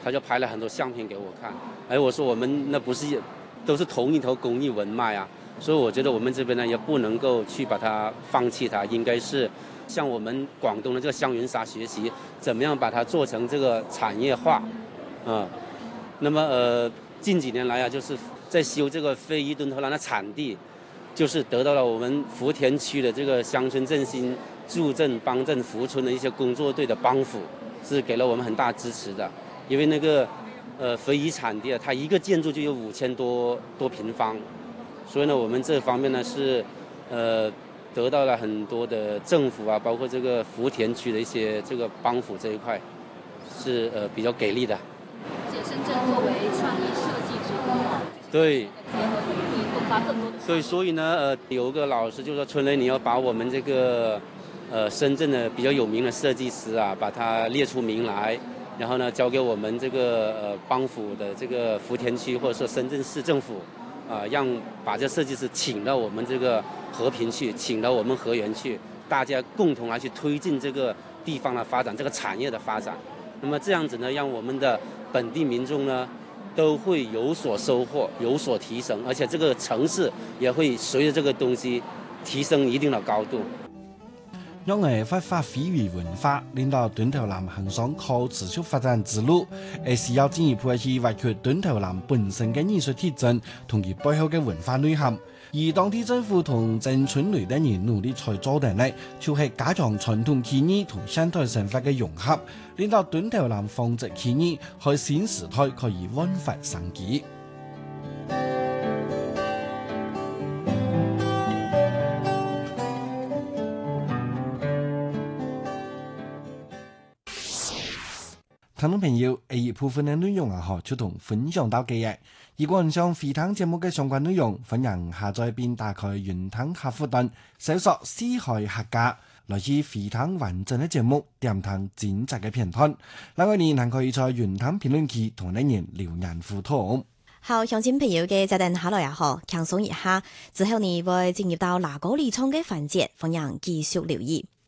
他就拍了很多相片给我看。我说我们那不是都是同一头公益文脉啊，所以我觉得我们这边呢也不能够去把它放弃它，应该是向我们广东的这个香云纱学习，怎么样把它做成这个产业化那么近几年来啊，就是在修这个非遗墩头郎的产地，就是得到了我们福田区的这个乡村振兴助镇帮镇扶村的一些工作队的帮扶，是给了我们很大支持的。因为那个非遗产地啊，它一个建筑就有5000多平方，所以呢，我们这方面呢是得到了很多的政府啊，包括这个福田区的一些这个帮扶这一块，是比较给力的。 深圳作为创意设计之都对， 结合会迸发更多的。 对，所以呢，有个老师就说，春雷你要把我们这个深圳的比较有名的设计师啊，把它列出名来，然后呢交给我们这个帮扶的这个福田区或者说深圳市政府让把这设计师请到我们这个和平去，请到我们河源去，大家共同来去推进这个地方的发展，这个产业的发展。那么这样子呢，让我们的本地民众呢都会有所收获，有所提升，而且这个城市也会随着这个东西提升一定的高度。 让发挥非遗文化，令到墩头南行上可持续发展之路，而是要進一步去挖掘墩頭南本身嘅藝術特徵同佢背後嘅文化內涵。而當地政府同鎮村裏的人努力在做嘅呢，就係加強傳統技藝同現代生活嘅融合，令到墩頭南方籍技藝喺新時代可以煥發生機。聽眾朋友，一部分嘅內容就同分享到嘅嘢。如果你想回聽節目嘅相關內容，歡迎下載並打開雲聽客戶端，搜索四海客家，來自回聽完整嘅節目，點聽精彩嘅片段。另外，你還可以在雲聽評論區同你人留言互動。 好，鄉親朋友嘅再等下來輕鬆一下，之後你會進入到哪個理倉嘅環節，歡迎繼續留意。